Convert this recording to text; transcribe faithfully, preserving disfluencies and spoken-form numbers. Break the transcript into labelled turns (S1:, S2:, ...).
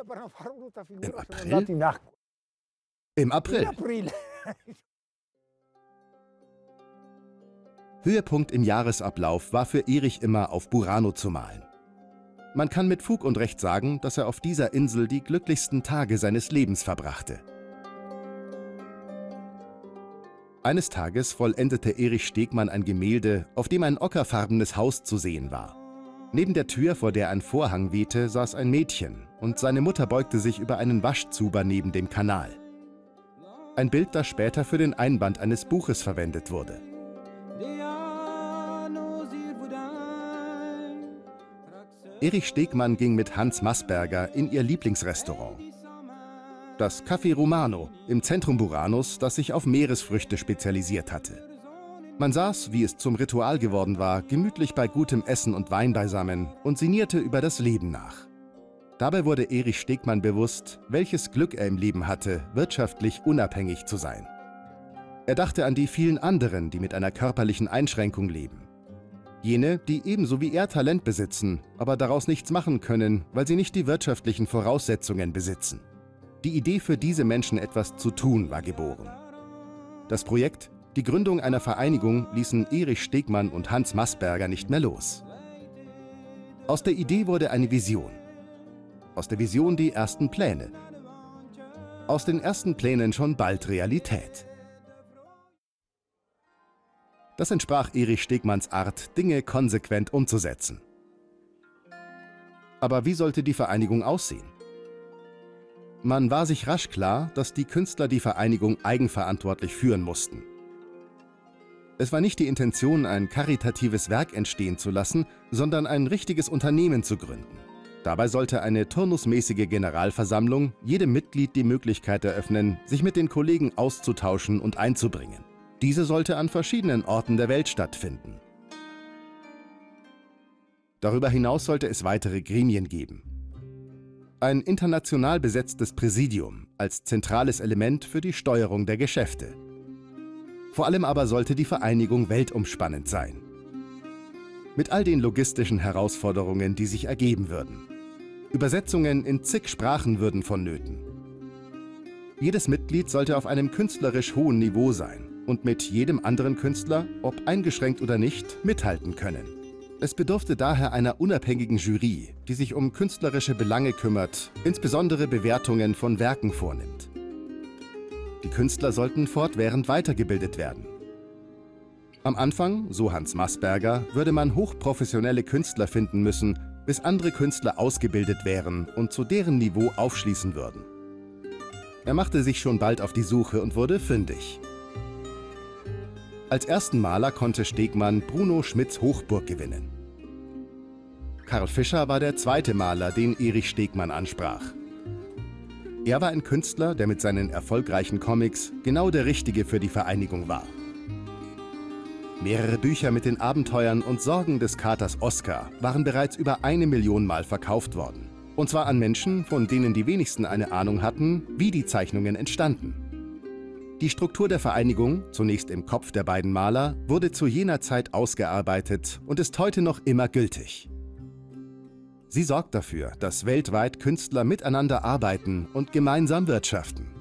S1: Im April? Im April. Höhepunkt im Jahresablauf war für Erich immer, auf Burano zu malen. Man kann mit Fug und Recht sagen, dass er auf dieser Insel die glücklichsten Tage seines Lebens verbrachte. Eines Tages vollendete Erich Stegmann ein Gemälde, auf dem ein ockerfarbenes Haus zu sehen war. Neben der Tür, vor der ein Vorhang wehte, saß ein Mädchen und seine Mutter beugte sich über einen Waschzuber neben dem Kanal. Ein Bild, das später für den Einband eines Buches verwendet wurde. Erich Stegmann ging mit Hans Maßberger in ihr Lieblingsrestaurant. Das Café Romano im Zentrum Buranos, das sich auf Meeresfrüchte spezialisiert hatte. Man saß, wie es zum Ritual geworden war, gemütlich bei gutem Essen und Wein beisammen und sinnierte über das Leben nach. Dabei wurde Erich Stegmann bewusst, welches Glück er im Leben hatte, wirtschaftlich unabhängig zu sein. Er dachte an die vielen anderen, die mit einer körperlichen Einschränkung leben. Jene, die ebenso wie er Talent besitzen, aber daraus nichts machen können, weil sie nicht die wirtschaftlichen Voraussetzungen besitzen. Die Idee, für diese Menschen etwas zu tun, war geboren. Das Projekt, die Gründung einer Vereinigung, ließen Erich Stegmann und Hans Maßberger nicht mehr los. Aus der Idee wurde eine Vision. Aus der Vision die ersten Pläne. Aus den ersten Plänen schon bald Realität. Das entsprach Erich Stegmanns Art, Dinge konsequent umzusetzen. Aber wie sollte die Vereinigung aussehen? Man war sich rasch klar, dass die Künstler die Vereinigung eigenverantwortlich führen mussten. Es war nicht die Intention, ein karitatives Werk entstehen zu lassen, sondern ein richtiges Unternehmen zu gründen. Dabei sollte eine turnusmäßige Generalversammlung jedem Mitglied die Möglichkeit eröffnen, sich mit den Kollegen auszutauschen und einzubringen. Diese sollte an verschiedenen Orten der Welt stattfinden. Darüber hinaus sollte es weitere Gremien geben. Ein international besetztes Präsidium als zentrales Element für die Steuerung der Geschäfte. Vor allem aber sollte die Vereinigung weltumspannend sein. Mit all den logistischen Herausforderungen, die sich ergeben würden. Übersetzungen in zig Sprachen würden vonnöten. Jedes Mitglied sollte auf einem künstlerisch hohen Niveau sein und mit jedem anderen Künstler, ob eingeschränkt oder nicht, mithalten können. Es bedurfte daher einer unabhängigen Jury, die sich um künstlerische Belange kümmert, insbesondere Bewertungen von Werken vornimmt. Die Künstler sollten fortwährend weitergebildet werden. Am Anfang, so Hans Maßberger, würde man hochprofessionelle Künstler finden müssen, bis andere Künstler ausgebildet wären und zu deren Niveau aufschließen würden. Er machte sich schon bald auf die Suche und wurde fündig. Als ersten Maler konnte Stegmann Bruno Schmidts Hochburg gewinnen. Karl Fischer war der zweite Maler, den Erich Stegmann ansprach. Er war ein Künstler, der mit seinen erfolgreichen Comics genau der Richtige für die Vereinigung war. Mehrere Bücher mit den Abenteuern und Sorgen des Katers Oskar waren bereits über eine Million Mal verkauft worden. Und zwar an Menschen, von denen die wenigsten eine Ahnung hatten, wie die Zeichnungen entstanden. Die Struktur der Vereinigung, zunächst im Kopf der beiden Maler, wurde zu jener Zeit ausgearbeitet und ist heute noch immer gültig. Sie sorgt dafür, dass weltweit Künstler miteinander arbeiten und gemeinsam wirtschaften.